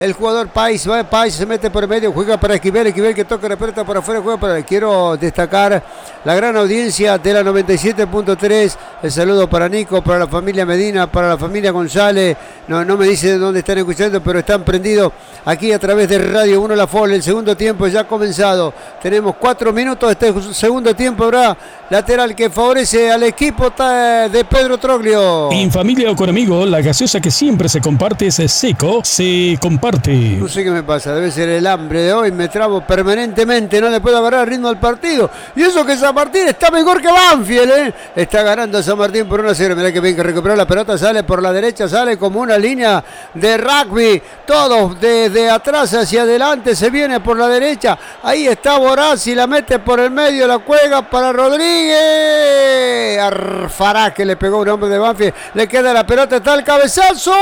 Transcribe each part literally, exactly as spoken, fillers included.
El jugador Pais, va Pais, se mete por medio, juega para Esquivel, Esquivel que toca la pelota por afuera, juega para... Quiero destacar la gran audiencia de la noventa y siete punto tres, el saludo para Nico, para la familia Medina, para la familia González, no, no me dice de dónde están escuchando, pero están prendidos aquí a través de Radio uno La Fol. El segundo tiempo ya ha comenzado, tenemos cuatro minutos de este segundo tiempo, habrá lateral que favorece al equipo de Pedro Troglio. En familia o con amigos, la gaseosa que siempre se comparte es Seco, se comparte. No sé qué me pasa, debe ser el hambre de hoy, me trabo permanentemente, no le puedo agarrar el ritmo al partido. Y eso que San Martín está mejor que Banfield, ¿eh? Está ganando San Martín por uno a cero. Mirá que bien que recuperó la pelota, sale por la derecha, sale como una línea de rugby. Todos desde atrás hacia adelante, se viene por la derecha. Ahí está Borazzi, la mete por el medio, la juega para Rodríguez. Arfará que le pegó un hombre de Banfield, le queda la pelota, está el cabezazo.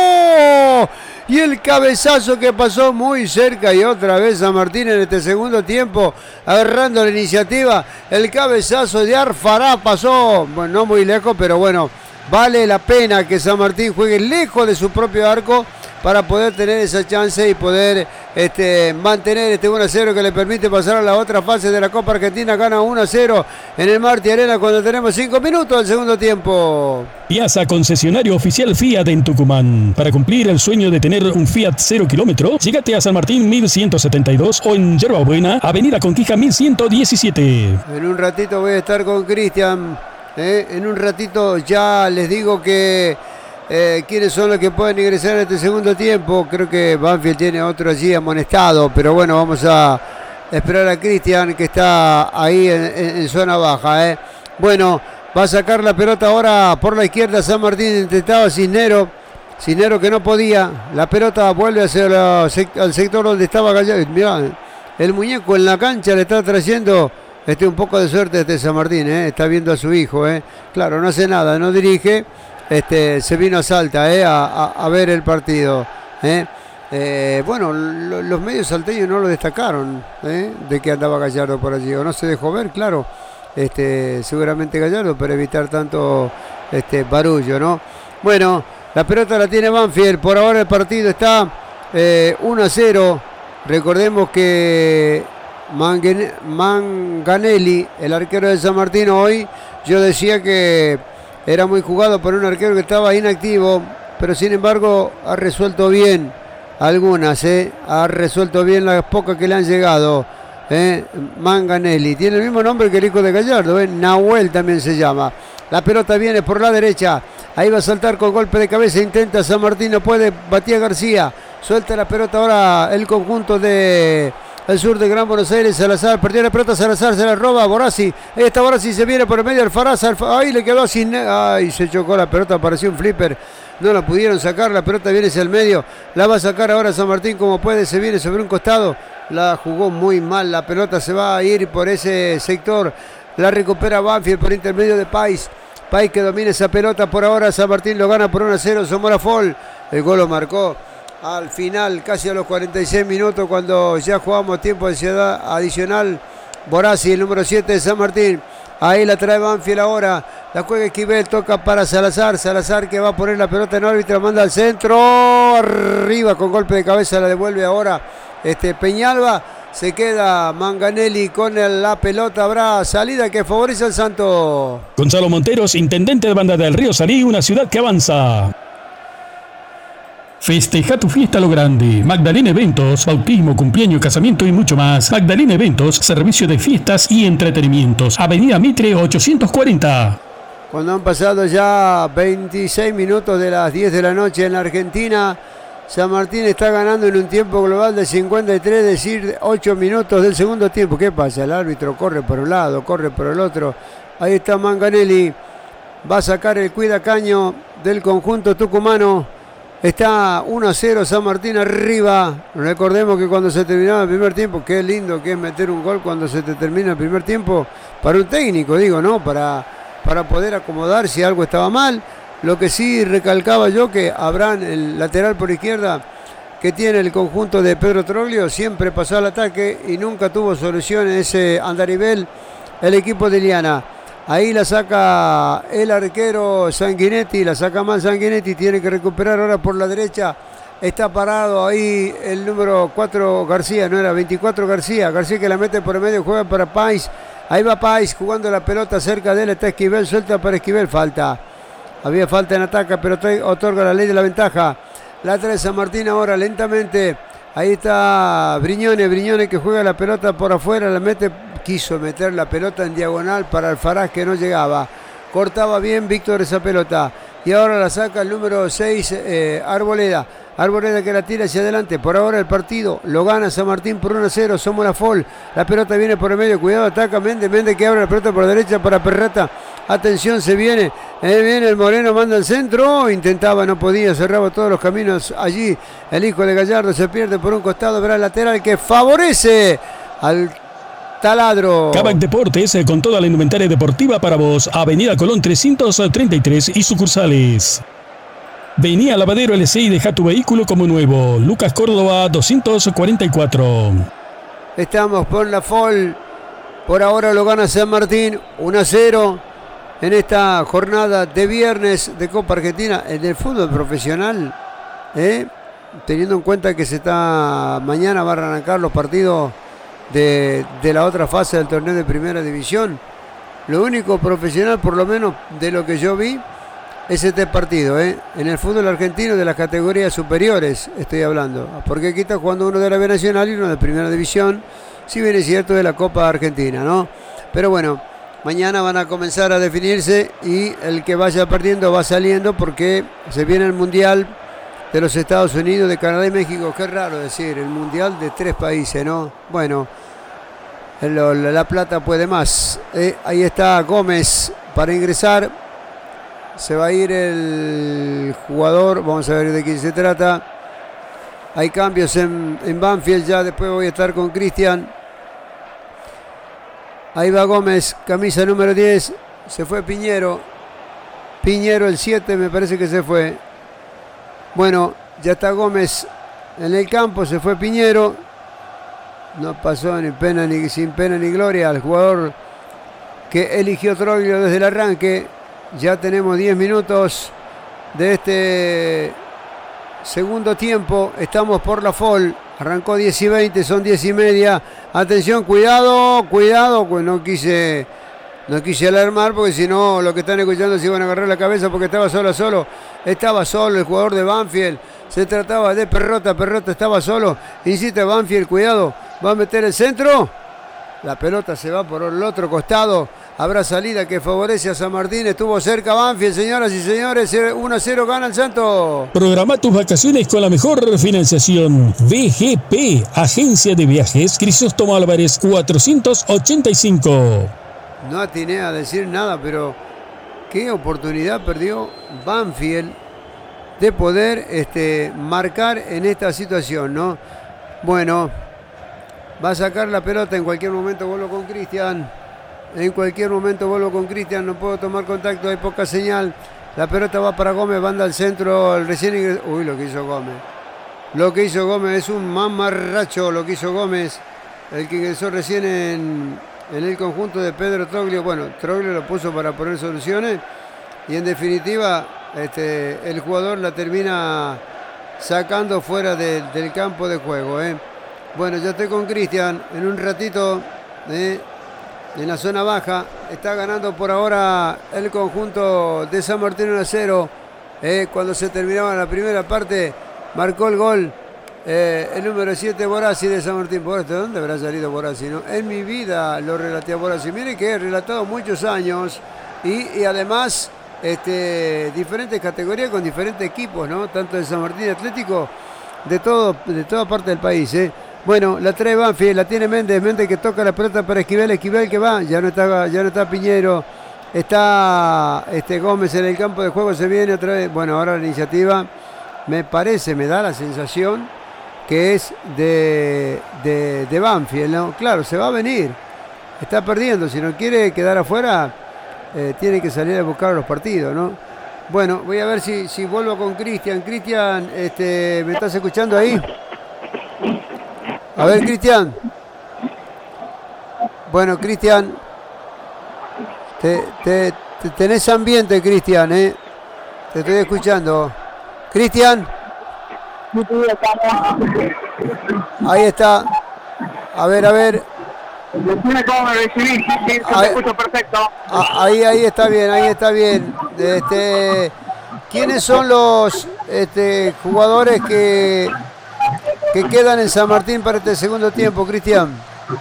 Y el cabezazo que pasó muy cerca y otra vez San Martín en este segundo tiempo agarrando la iniciativa. El cabezazo de Arfará pasó, bueno, no muy lejos, pero bueno, vale la pena que San Martín juegue lejos de su propio arco para poder tener esa chance y poder este, mantener este uno a cero que le permite pasar a la otra fase de la Copa Argentina. Gana uno a cero en el Martí Arena cuando tenemos cinco minutos del segundo tiempo. Piazza, concesionario oficial Fiat en Tucumán. Para cumplir el sueño de tener un Fiat cero kilómetro, llegate a San Martín mil ciento setenta y dos o en Yerba Buena, Avenida Conquija mil ciento diecisiete. En un ratito voy a estar con Cristian. ¿eh? En un ratito ya les digo que Eh, ¿quiénes son los que pueden ingresar en este segundo tiempo? Creo que Banfield tiene otro allí amonestado, pero bueno, vamos a esperar a Cristian que está ahí en, en, en zona baja. ¿eh? Bueno, va a sacar la pelota ahora por la izquierda San Martín, intentaba Cisnero, Cisnero que no podía, la pelota vuelve hacia la, al sector donde estaba Gallardo. Mirá, el muñeco en la cancha le está trayendo este, un poco de suerte este San Martín, ¿eh? Está viendo a su hijo, ¿eh? Claro, no hace nada, no dirige. Este, se vino a Salta eh, a, a, a ver el partido. Eh. Eh, bueno, lo, los medios salteños no lo destacaron eh, de que andaba Gallardo por allí, o no se dejó ver, claro. Este, seguramente Gallardo para evitar tanto este, barullo, ¿no? Bueno, la pelota la tiene Banfield. Por ahora el partido está eh, uno a cero. Recordemos que Manganelli, el arquero de San Martín, hoy yo decía que era muy jugado por un arquero que estaba inactivo, pero sin embargo ha resuelto bien algunas, ¿eh? ha resuelto bien las pocas que le han llegado. ¿eh? Manganelli, tiene el mismo nombre que el hijo de Gallardo, ¿eh? Nahuel también se llama. La pelota viene por la derecha, ahí va a saltar con golpe de cabeza, intenta San Martín, no puede, Matías García, suelta la pelota ahora el conjunto de... al sur de Gran Buenos Aires. Salazar perdió la pelota, Salazar se la roba, Borazzi, ahí está Borazzi, se viene por el medio del Faraz, ahí le quedó sin, ay, se chocó la pelota, apareció un flipper, no la pudieron sacar, la pelota viene hacia el medio, la va a sacar ahora San Martín como puede, se viene sobre un costado, la jugó muy mal, la pelota se va a ir por ese sector, la recupera Banfield por intermedio de Pais, Pais que domina esa pelota por ahora, San Martín lo gana por uno a cero, Zamora Fall, el gol lo marcó al final, casi a los cuarenta y seis minutos, cuando ya jugamos tiempo de ciudad adicional. Borazzi, el número siete de San Martín. Ahí la trae Banfield ahora. La juega Esquivel, toca para Salazar. Salazar que va a poner la pelota en órbita, manda al centro. Arriba con golpe de cabeza, la devuelve ahora este Peñalba. Se queda Manganelli con el, la pelota. Habrá salida que favorece al Santo. Gonzalo Monteros, intendente de Banda del Río Salí, una ciudad que avanza. Festeja tu fiesta a lo grande. Magdalena Eventos, bautismo, cumpleaños, casamiento y mucho más. Magdalena Eventos, servicio de fiestas y entretenimientos. Avenida Mitre ochocientos cuarenta. Cuando han pasado ya veintiséis minutos de las diez de la noche en la Argentina, San Martín está ganando en un tiempo global de cincuenta y tres, es decir, ocho minutos del segundo tiempo. ¿Qué pasa? El árbitro corre por un lado, corre por el otro. Ahí está Manganelli. Va a sacar el cuidacaño del conjunto tucumano. Está uno a cero San Martín arriba. Recordemos que cuando se terminaba el primer tiempo, qué lindo que es meter un gol cuando se te termina el primer tiempo, para un técnico, digo, ¿no? Para, para poder acomodar si algo estaba mal. Lo que sí recalcaba yo, que Abraham, el lateral por izquierda, que tiene el conjunto de Pedro Troglio, siempre pasó al ataque y nunca tuvo solución en ese andarivel el equipo de Iliana. Ahí la saca el arquero Sanguinetti, la saca mal Sanguinetti, tiene que recuperar ahora por la derecha Está parado ahí el número cuatro García, no era veinticuatro García. García que la mete por el medio, juega para Pais. Ahí va Pais jugando la pelota cerca de él. Está Esquivel, suelta para Esquivel, falta. Había falta en ataque, pero otorga la ley de la ventaja. La trae San Martín ahora lentamente. Ahí está Briñones, Briñones que juega la pelota por afuera, la mete, quiso meter la pelota en diagonal para Alfaraz que no llegaba. Cortaba bien Víctor esa pelota. Y ahora la saca el número seis, eh, Arboleda. Arboleda que la tira hacia adelante. Por ahora el partido lo gana San Martín por uno a cero. Somos la Fol. La pelota viene por el medio. Cuidado, ataca Méndez. Méndez que abre la pelota por la derecha para Perrata. Atención, se viene. Eh, viene el Moreno, manda al centro. Intentaba, no podía. Cerraba todos los caminos allí. El hijo de Gallardo se pierde por un costado. Verá el lateral que favorece al Taladro. Cabac Deportes con toda la indumentaria deportiva para vos. Avenida Colón trescientos treinta y tres y sucursales. Venía Lavadero L C y deja tu vehículo como nuevo. Lucas Córdoba doscientos cuarenta y cuatro. Estamos por la Fol. Por ahora lo gana San Martín uno a cero en esta jornada de viernes de Copa Argentina. En el fútbol profesional, ¿eh? Teniendo en cuenta que se está mañana van a arrancar los partidos de, de la otra fase del torneo de primera división. Lo único profesional, por lo menos de lo que yo vi, es este partido, ¿eh? En el fútbol argentino de las categorías superiores estoy hablando, porque aquí está jugando uno de la B Nacional y uno de Primera División, si bien es cierto de la Copa Argentina, ¿no? Pero bueno, mañana van a comenzar a definirse y el que vaya perdiendo va saliendo porque se viene el Mundial de los Estados Unidos, de Canadá y México. Qué raro decir, el Mundial de tres países, ¿no? Bueno, el, la plata puede más. Eh, ahí está Gómez para ingresar. Se va a ir el jugador, vamos a ver de quién se trata. Hay cambios en, en Banfield, ya después voy a estar con Cristian. Ahí va Gómez, camisa número diez, se fue Piñero. Piñero el siete me parece que se fue. Bueno, ya está Gómez en el campo, se fue Piñero. No pasó ni pena ni sin pena ni gloria al jugador que eligió Troglio desde el arranque. Ya tenemos diez minutos de este segundo tiempo. Estamos por la Fol. Arrancó diez y veinte, son diez y media. Atención, cuidado, cuidado. Pues no quise, no quise alarmar porque si no, los que están escuchando se iban a agarrar la cabeza porque estaba solo a solo. Estaba solo el jugador de Banfield. Se trataba de Perrota. Perrota estaba solo. Insiste Banfield, cuidado. Va a meter el centro. La pelota se va por el otro costado. Habrá salida que favorece a San Martín. Estuvo cerca Banfield, señoras y señores. uno a cero gana el Santo. Programa tus vacaciones con la mejor financiación. V G P, Agencia de Viajes Crisóstomo Álvarez cuatrocientos ochenta y cinco. No atiné a decir nada, pero qué oportunidad perdió Banfield de poder este, marcar en esta situación, ¿no? Bueno, va a sacar la pelota. En cualquier momento vuelvo con Cristian. En cualquier momento vuelvo con Cristian, no puedo tomar contacto, hay poca señal. La pelota va para Gómez, banda al centro, el recién ingresó. Uy, lo que hizo Gómez. Lo que hizo Gómez es un mamarracho, lo que hizo Gómez. El que ingresó recién en, en el conjunto de Pedro Troglio. Bueno, Troglio lo puso para poner soluciones. Y en definitiva, este, el jugador la termina sacando fuera de, del campo de juego. ¿eh? Bueno, ya estoy con Cristian. En un ratito... ¿eh? En la zona baja está ganando por ahora el conjunto de San Martín uno a cero. Eh, cuando se terminaba la primera parte, marcó el gol eh, el número siete Borassi de San Martín. ¿De dónde habrá salido Borassi? ¿no? En mi vida lo relaté a Borassi. Mire que he relatado muchos años y, y además este, diferentes categorías con diferentes equipos, ¿no? Tanto de San Martín Atlético, de, todo, de toda parte del país, ¿eh? Bueno, la trae Banfield, la tiene Méndez, Méndez que toca la pelota para Esquivel, Esquivel que va, ya no está, ya no está Piñero, está este Gómez en el campo de juego, se viene otra vez. Bueno, ahora la iniciativa me parece, me da la sensación que es de, de, de Banfield, ¿no? Claro, se va a venir, está perdiendo, si no quiere quedar afuera, eh, tiene que salir a buscar los partidos, ¿no? Bueno, voy a ver si, si vuelvo con Cristian. Cristian, este, ¿me estás escuchando ahí? A ver, Cristian. Bueno, Cristian, te, te, te tenés ambiente, Cristian, ¿eh? Te estoy escuchando. Cristian. Ahí está. A ver, a ver. Decime cómo me recibís, sí, yo te escucho perfecto. Ahí, ahí está bien, ahí está bien. Este, ¿quiénes son los este, jugadores que, que quedan en San Martín para este segundo tiempo, Cristian?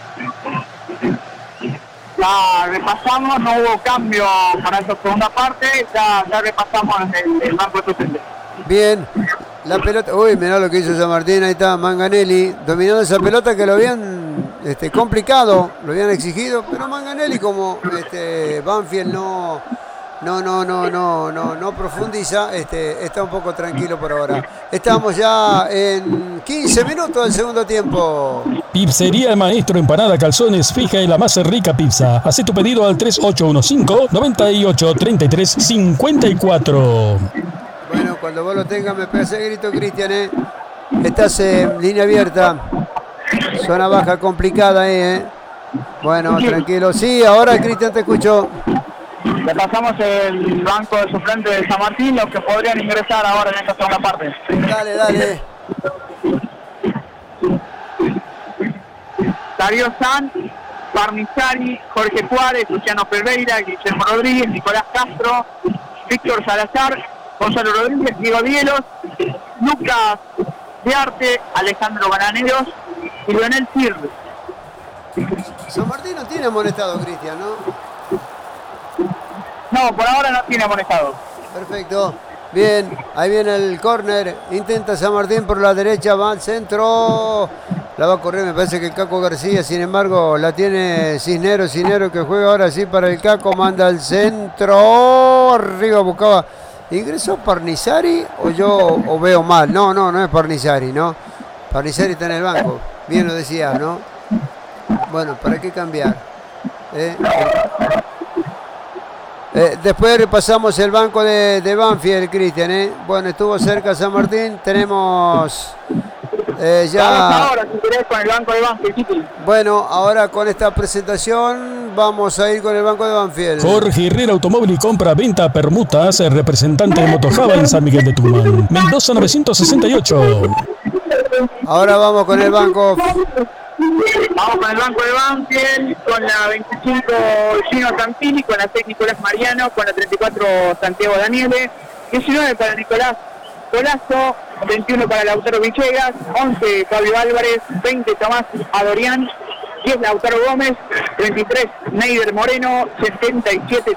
Ya repasamos, no hubo cambio para esa segunda parte, ya, ya repasamos el, el banco de suplentes. Bien, la pelota, uy, mirá lo que hizo San Martín, ahí está Manganelli, dominando esa pelota que lo habían este, complicado, lo habían exigido, pero Manganelli como este, Banfield no, no, no, no, no, no, no profundiza, este, está un poco tranquilo por ahora. Estamos ya en quince minutos del segundo tiempo. Pizzería El Maestro, empanada, calzones, fija y la más rica pizza. Haz tu pedido al tres ocho uno cinco, nueve ocho, tres tres cinco cuatro. Bueno, cuando vos lo tengas me pegas el grito, Cristian, ¿eh? Estás en línea abierta. Zona baja complicada ahí, ¿eh? Bueno, tranquilo. Sí, ahora Cristian te escucho. Le pasamos el banco de suplentes de San Martín, los que podrían ingresar ahora en esta segunda parte. Dale, dale. Darío Sanz, Parnizari, Jorge Juárez, Luciano Ferreira, Guillermo Rodríguez, Nicolás Castro, Víctor Salazar, Gonzalo Rodríguez, Diego Dielos, Lucas Dearte, Alejandro Bananeros y Leonel Sirve. San Martín no tiene amonestado, Cristian, ¿no? No, por ahora no tiene amonestado. Perfecto. Bien, ahí viene el córner. Intenta San Martín por la derecha, va al centro. La va a correr, me parece que el Caco García, sin embargo, la tiene Cisneros. Cisneros que juega ahora sí para el Caco, manda al centro. Arriba buscaba. ¿Ingresó Parnizari o yo o veo mal? No, no, no es Parnizari, ¿no? Parnizari está en el banco. Bien lo decía, ¿no? Bueno, ¿para qué cambiar? ¿Eh? Eh, después repasamos el banco de, de Banfield, Cristian, ¿eh? Bueno, estuvo cerca San Martín. Tenemos eh, ya... Vamos ahora, si querés, con el banco de Banfield. Bueno, ahora con esta presentación vamos a ir con el banco de Banfield. Jorge Herrera Automóvil y Compra, Venta, Permutas, representante de Motojava en San Miguel de Tucumán. Mendoza novecientos sesenta y ocho. Ahora vamos con el banco... Vamos con el banco de Banfield, con la veinticinco Gino Campini, con la seis Nicolás Mariano, con la treinta y cuatro Santiago Daniele, diecinueve para Nicolás Colazo, veintiuno para Lautaro Villegas, once Fabio Álvarez, veinte Tomás Adorián, diez Lautaro Gómez, treinta y tres Neider Moreno, setenta y siete